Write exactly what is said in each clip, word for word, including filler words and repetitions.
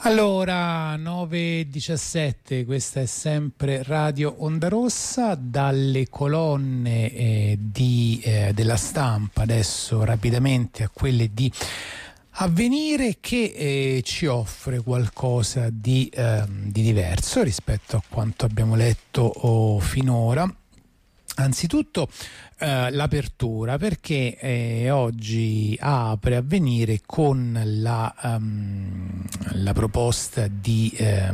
Allora, nove e diciassette, questa è sempre Radio Onda Rossa. Dalle colonne eh, di, eh, della Stampa adesso rapidamente a quelle di Avvenire, che eh, ci offre qualcosa di, eh, di diverso rispetto a quanto abbiamo letto oh, finora. Anzitutto eh, l'apertura, perché eh, oggi apre Avvenire con la, um, la proposta di, eh,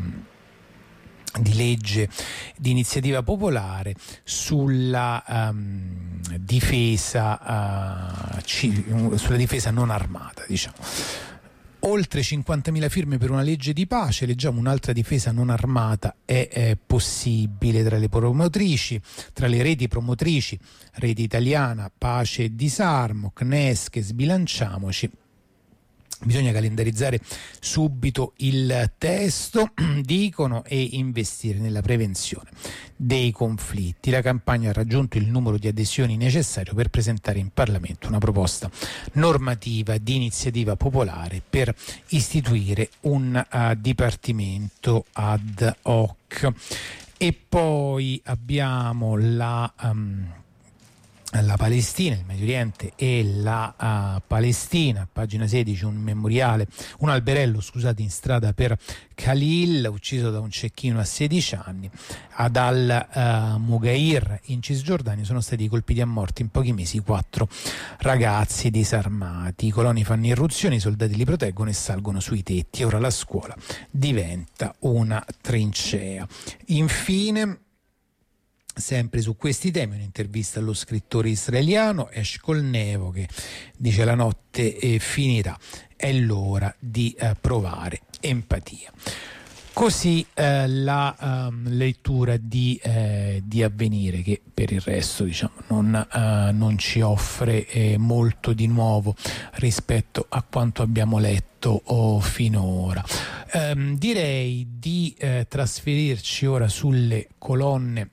di legge di iniziativa popolare sulla um, difesa uh, ci, sulla difesa non armata, diciamo. Oltre cinquantamila firme per una legge di pace, leggiamo un'altra difesa non armata è, è possibile tra le promotrici, tra le reti promotrici, Rete Italiana, Pace e Disarmo, C N E S, che Sbilanciamoci. Bisogna calendarizzare subito il testo, dicono, e investire nella prevenzione dei conflitti. La campagna ha raggiunto il numero di adesioni necessario per presentare in Parlamento una proposta normativa di iniziativa popolare per istituire un uh, dipartimento ad hoc. E poi abbiamo la... Um, la Palestina, il Medio Oriente e la uh, Palestina, pagina sedici, un memoriale, un alberello, scusate, in strada per Khalil, ucciso da un cecchino a sedici anni. Ad al-Mughayr in Cisgiordania sono stati colpiti a morte in pochi mesi quattro ragazzi disarmati. I coloni fanno irruzione, i soldati li proteggono e salgono sui tetti. E ora la scuola diventa una trincea. Infine, sempre su questi temi, un'intervista allo scrittore israeliano Eshkol Nevo, che dice: la notte eh, finirà, è l'ora di eh, provare empatia. Così eh, la um, lettura di, eh, di Avvenire, che per il resto, diciamo, non, uh, non ci offre eh, molto di nuovo rispetto a quanto abbiamo letto oh, finora. Um, direi di eh, trasferirci ora sulle colonne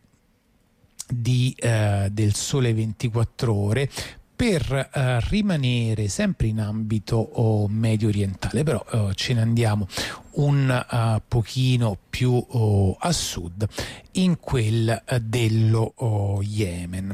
Di, uh, del Sole ventiquattro Ore per uh, rimanere sempre in ambito oh, medio orientale, però uh, ce ne andiamo un uh, pochino più oh, a sud, in quel uh, dello oh, Yemen.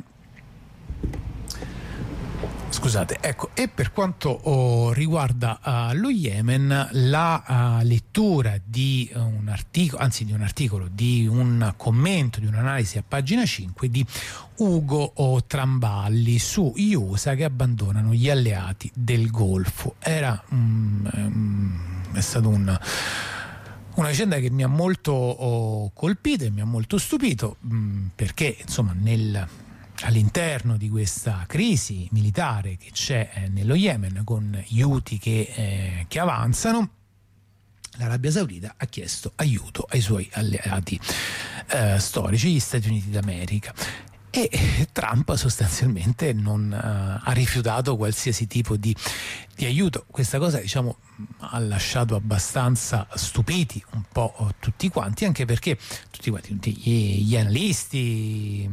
Scusate, ecco, e per quanto oh, riguarda uh, lo Yemen, la uh, lettura di uh, un articolo, anzi di un articolo, di un commento, di un'analisi a pagina cinque di Ugo oh, Tramballi su gli U S A che abbandonano gli alleati del Golfo. Era um, um, è stato un Una vicenda che mi ha molto oh, colpito e mi ha molto stupito, mh, perché insomma nel all'interno di questa crisi militare che c'è eh, nello Yemen, con gli Houthi che, eh, che avanzano, l'Arabia Saudita ha chiesto aiuto ai suoi alleati eh, storici, gli Stati Uniti d'America, e Trump sostanzialmente non uh, ha rifiutato qualsiasi tipo di, di aiuto. Questa cosa, diciamo, ha lasciato abbastanza stupiti un po' tutti quanti, anche perché tutti quanti, tutti gli, gli analisti,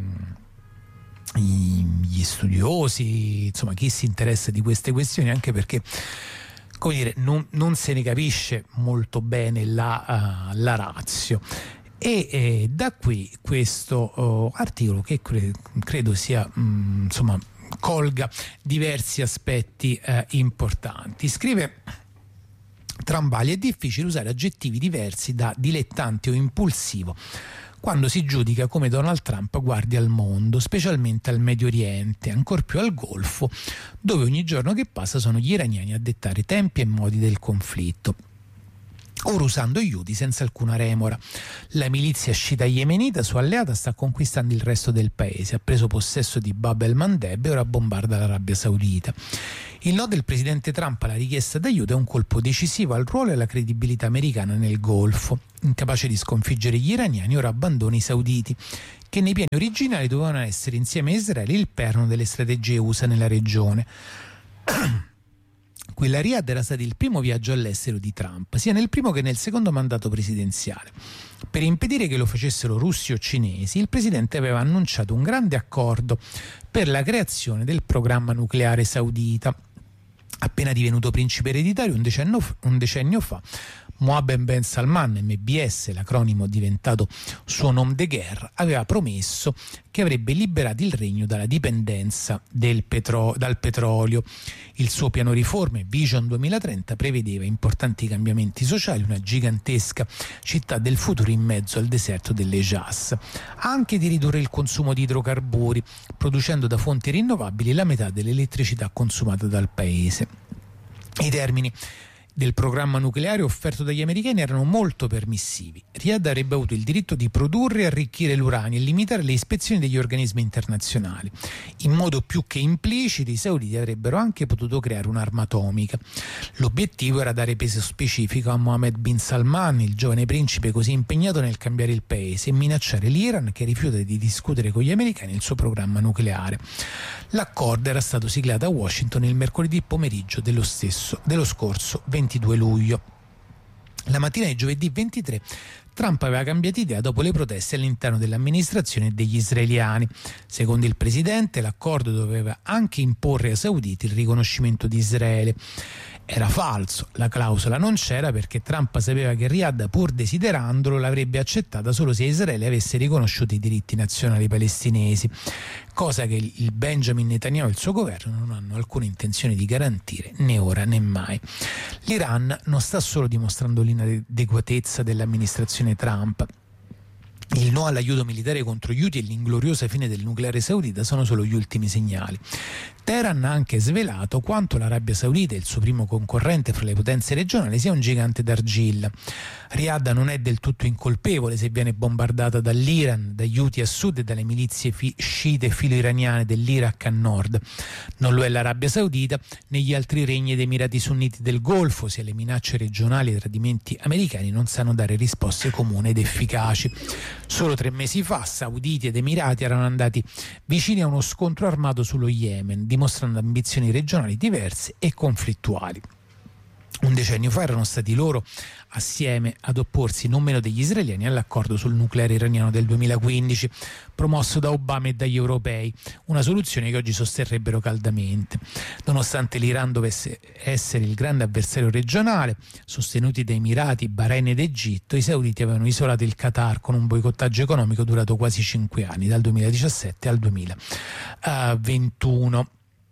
gli studiosi, insomma chi si interessa di queste questioni, anche perché, come dire, non, non se ne capisce molto bene la, uh, la ratio. E eh, da qui questo uh, articolo che cre- credo sia mh, insomma colga diversi aspetti uh, importanti. Scrive Tramballi: è difficile usare aggettivi diversi da dilettante o impulsivo quando si giudica come Donald Trump guardi al mondo, specialmente al Medio Oriente, ancor più al Golfo, dove ogni giorno che passa sono gli iraniani a dettare tempi e modi del conflitto, ora usando gli Houthi senza alcuna remora. La milizia sciita yemenita, sua alleata, sta conquistando il resto del paese, ha preso possesso di Bab el-Mandeb e ora bombarda l'Arabia Saudita. Il no del presidente Trump alla richiesta d'aiuto è un colpo decisivo al ruolo e alla credibilità americana nel Golfo. Incapace di sconfiggere gli iraniani, ora abbandona i sauditi, che nei piani originali dovevano essere, insieme a Israele, il perno delle strategie U S A nella regione. Quella a Riyadh era stato il primo viaggio all'estero di Trump, sia nel primo che nel secondo mandato presidenziale. Per impedire che lo facessero russi o cinesi, il presidente aveva annunciato un grande accordo per la creazione del programma nucleare saudita. Appena divenuto principe ereditario un decennio, un decennio fa, Mohammed Ben Salman, M B S, l'acronimo diventato suo nom de guerre, aveva promesso che avrebbe liberato il regno dalla dipendenza del petro- dal petrolio. Il suo piano riforme Vision duemilatrenta prevedeva importanti cambiamenti sociali, una gigantesca città del futuro in mezzo al deserto dell'Hejaz, anche di ridurre il consumo di idrocarburi, producendo da fonti rinnovabili la metà dell'elettricità consumata dal paese. I termini del programma nucleare offerto dagli americani erano molto permissivi. Riyadh avrebbe avuto il diritto di produrre e arricchire l'uranio e limitare le ispezioni degli organismi internazionali. In modo più che implicito, i sauditi avrebbero anche potuto creare un'arma atomica. L'obiettivo era dare peso specifico a Mohammed bin Salman, il giovane principe così impegnato nel cambiare il paese, e minacciare l'Iran, che rifiuta di discutere con gli americani il suo programma nucleare. L'accordo era stato siglato a Washington il mercoledì pomeriggio dello stesso dello scorso ventidue luglio. La mattina di giovedì ventitré Trump aveva cambiato idea dopo le proteste all'interno dell'amministrazione degli israeliani. Secondo il presidente, l'accordo doveva anche imporre ai sauditi il riconoscimento di Israele. Era falso, la clausola non c'era perché Trump sapeva che Riyadh, pur desiderandolo, l'avrebbe accettata solo se Israele avesse riconosciuto i diritti nazionali palestinesi, cosa che il Benjamin Netanyahu e il suo governo non hanno alcuna intenzione di garantire né ora né mai. L'Iran non sta solo dimostrando l'inadeguatezza dell'amministrazione Trump. Il no all'aiuto militare contro gli Houthi e l'ingloriosa fine del nucleare saudita sono solo gli ultimi segnali. Teheran ha anche svelato quanto l'Arabia Saudita e il suo primo concorrente fra le potenze regionali sia un gigante d'argilla. Riyadh non è del tutto incolpevole se viene bombardata dall'Iran, dagli Houthi a sud e dalle milizie fi- sciite filo-iraniane dell'Iraq a nord. Non lo è l'Arabia Saudita né gli altri regni ed emirati sunniti del Golfo, se alle minacce regionali e ai tradimenti americani non sanno dare risposte comuni ed efficaci. Solo tre mesi fa sauditi ed emirati erano andati vicini a uno scontro armato sullo Yemen, dimostrando ambizioni regionali diverse e conflittuali. Un decennio fa erano stati loro assieme ad opporsi non meno degli israeliani all'accordo sul nucleare iraniano del duemilaquindici, promosso da Obama e dagli europei, una soluzione che oggi sosterrebbero caldamente. Nonostante l'Iran dovesse essere il grande avversario regionale, sostenuti da Emirati, Bahrain ed Egitto, i sauditi avevano isolato il Qatar con un boicottaggio economico durato quasi cinque anni, dal duemiladiciassette al duemilaventuno.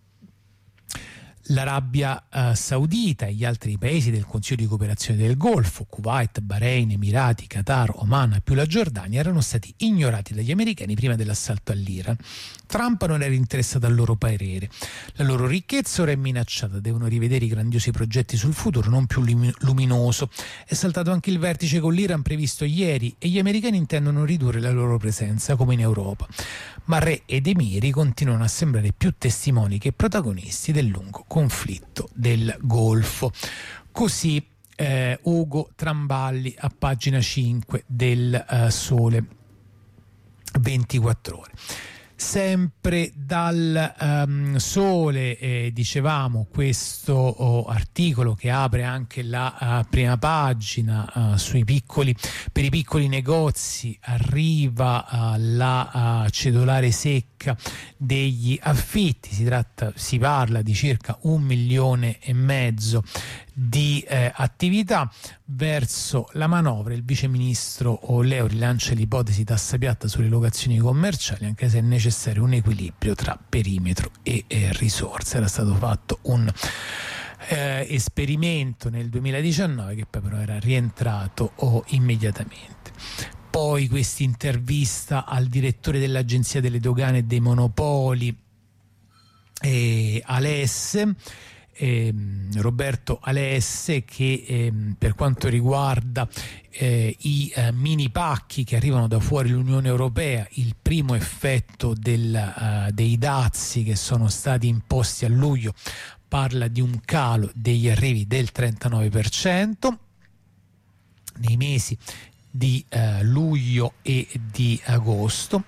L'Arabia eh, Saudita e gli altri paesi del Consiglio di cooperazione del Golfo, Kuwait, Bahrain, Emirati, Qatar, Oman più la Giordania, erano stati ignorati dagli americani prima dell'assalto all'Iran. Trump non era interessato al loro parere. La loro ricchezza ora è minacciata, devono rivedere i grandiosi progetti sul futuro non più luminoso. È saltato anche il vertice con l'Iran previsto ieri e gli americani intendono ridurre la loro presenza come in Europa. Ma re ed emiri continuano a sembrare più testimoni che protagonisti del lungo conflitto del Golfo. Così eh, Ugo Tramballi a pagina cinque del uh, Sole ventiquattro Ore. Sempre dal um, Sole eh, dicevamo questo oh, articolo che apre anche la uh, prima pagina uh, sui piccoli, per i piccoli negozi arriva uh, la uh, cedolare secca degli affitti. Si tratta, si parla di circa un milione e mezzo di eh, attività. Verso la manovra il viceministro Leo rilancia l'ipotesi tassa piatta sulle locazioni commerciali, anche se è necessario un equilibrio tra perimetro e eh, risorse. Era stato fatto un eh, esperimento nel duemiladiciannove che poi però era rientrato oh, immediatamente. Poi questa intervista al direttore dell'Agenzia delle Dogane e dei Monopoli, eh, Alesse, Eh, Roberto Alesse, che eh, per quanto riguarda eh, i eh, mini pacchi che arrivano da fuori l'Unione Europea, il primo effetto del, uh, dei dazi che sono stati imposti a luglio parla di un calo degli arrivi del trentanove per cento nei mesi di uh, luglio e di agosto.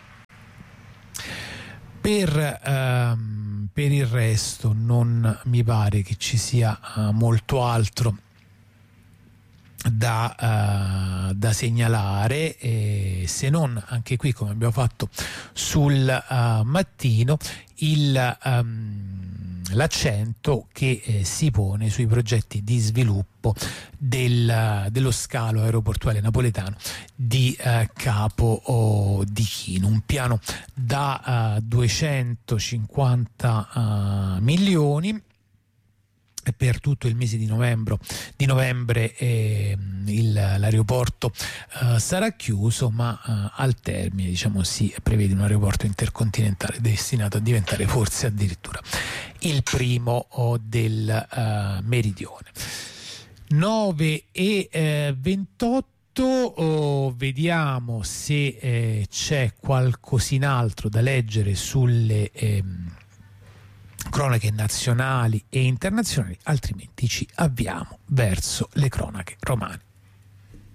Per uh, Per il resto non mi pare che ci sia uh, molto altro da, uh, da segnalare, eh, se non anche qui, come abbiamo fatto sul uh, mattino, il, um, l'accento che eh, si pone sui progetti di sviluppo del, dello scalo aeroportuale napoletano di uh, Capo oh, di Chino, un piano da uh, duecentocinquanta uh, milioni per tutto il mese di novembre. Di novembre eh, il, l'aeroporto eh, sarà chiuso, ma eh, al termine, diciamo, si prevede un aeroporto intercontinentale destinato a diventare forse addirittura il primo oh, del eh, meridione. nove e ventotto, oh, vediamo se eh, c'è qualcosinaltro da leggere sulle eh, cronache nazionali e internazionali, altrimenti ci avviamo verso le cronache romane.